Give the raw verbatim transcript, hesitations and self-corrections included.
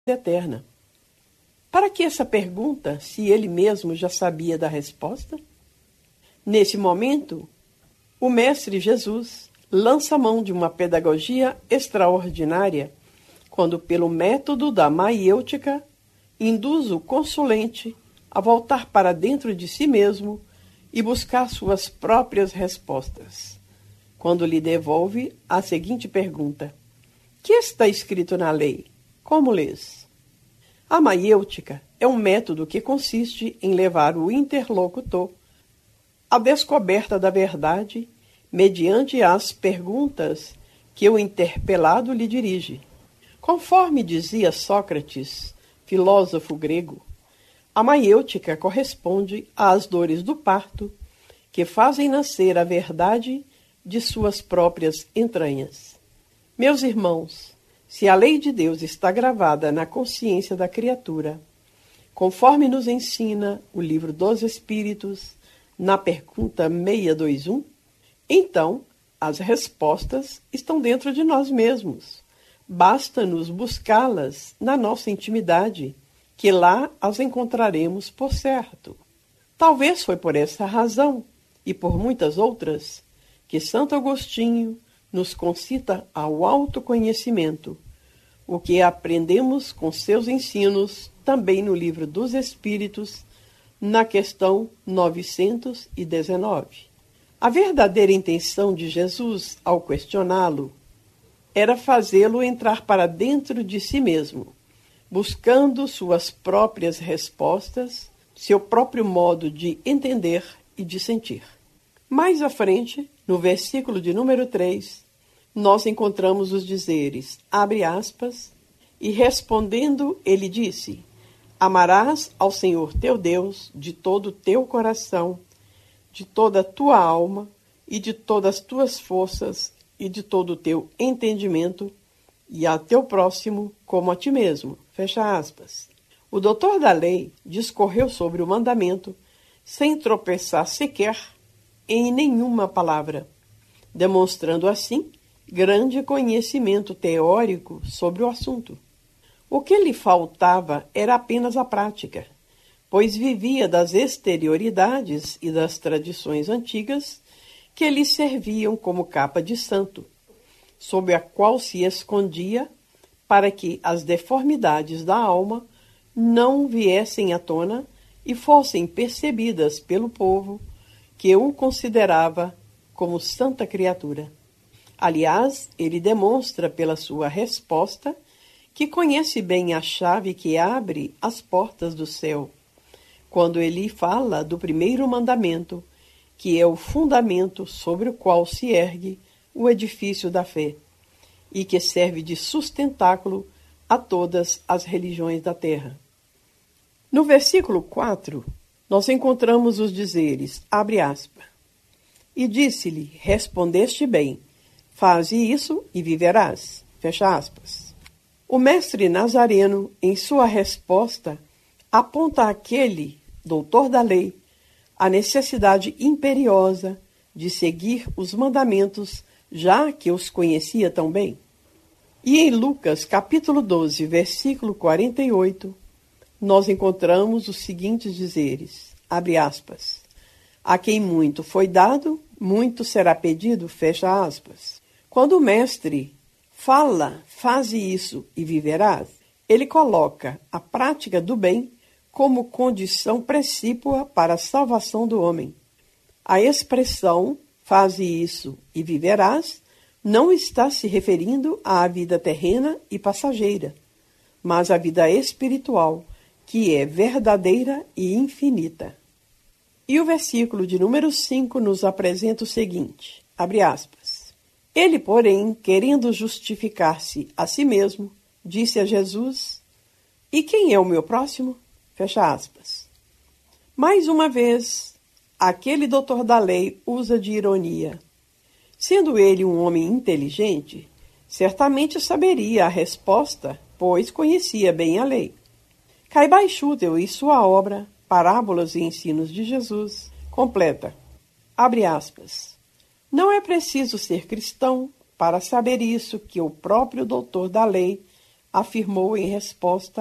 eterna. Para que essa pergunta, se ele mesmo já sabia da resposta? Nesse momento, o Mestre Jesus lança mão de uma pedagogia extraordinária, quando, pelo método da maiêutica, induz o consulente a voltar para dentro de si mesmo e buscar suas próprias respostas, quando lhe devolve a seguinte pergunta: que está escrito na lei? Como lês? A maiêutica é um método que consiste em levar o interlocutor à descoberta da verdade mediante as perguntas que o interpelado lhe dirige. Conforme dizia Sócrates, filósofo grego, a maiêutica corresponde às dores do parto, que fazem nascer a verdade de suas próprias entranhas. Meus irmãos, se a lei de Deus está gravada na consciência da criatura, conforme nos ensina o Livro dos Espíritos, na pergunta seiscentos e vinte e um, então as respostas estão dentro de nós mesmos. Basta-nos buscá-las na nossa intimidade, que lá as encontraremos por certo. Talvez foi por essa razão, e por muitas outras, que Santo Agostinho nos concita ao autoconhecimento, o que aprendemos com seus ensinos também no Livro dos Espíritos, na questão novecentos e dezenove. A verdadeira intenção de Jesus, ao questioná-lo, era fazê-lo entrar para dentro de si mesmo, buscando suas próprias respostas, seu próprio modo de entender e de sentir. Mais à frente, no versículo de número três, nós encontramos os dizeres, abre aspas, e respondendo ele disse: amarás ao Senhor teu Deus de todo o teu coração, de toda a tua alma e de todas as tuas forças e de todo o teu entendimento, e a teu próximo como a ti mesmo. Fecha aspas. O doutor da lei discorreu sobre o mandamento sem tropeçar sequer em nenhuma palavra, demonstrando assim grande conhecimento teórico sobre o assunto. O que lhe faltava era apenas a prática, pois vivia das exterioridades e das tradições antigas que lhe serviam como capa de santo, sob a qual se escondia para que as deformidades da alma não viessem à tona e fossem percebidas pelo povo que o considerava como santa criatura. Aliás, ele demonstra pela sua resposta que conhece bem a chave que abre as portas do céu, quando ele fala do primeiro mandamento, que é o fundamento sobre o qual se ergue o edifício da fé, e que serve de sustentáculo a todas as religiões da terra. No versículo quatro, nós encontramos os dizeres, abre aspas, e disse-lhe, respondeste bem, faze isso e viverás, fecha aspas. O mestre Nazareno, em sua resposta, aponta àquele doutor da lei a necessidade imperiosa de seguir os mandamentos, já que os conhecia tão bem. E em Lucas, capítulo doze, versículo quarenta e oito, nós encontramos os seguintes dizeres, abre aspas, a quem muito foi dado, muito será pedido, fecha aspas. Quando o mestre fala, faze isso e viverás, ele coloca a prática do bem como condição precípua para a salvação do homem. A expressão, faze isso e viverás, não está se referindo à vida terrena e passageira, mas à vida espiritual, que é verdadeira e infinita. E o versículo de número cinco nos apresenta o seguinte, abre aspas, ele, porém, querendo justificar-se a si mesmo, disse a Jesus, e quem é o meu próximo? Fecha aspas. Mais uma vez, aquele doutor da lei usa de ironia. Sendo ele um homem inteligente, certamente saberia a resposta, pois conhecia bem a lei. Caibay-Schuttel, em sua obra Parábolas e Ensinos de Jesus, completa, abre aspas, não é preciso ser cristão para saber isso que o próprio doutor da lei afirmou em resposta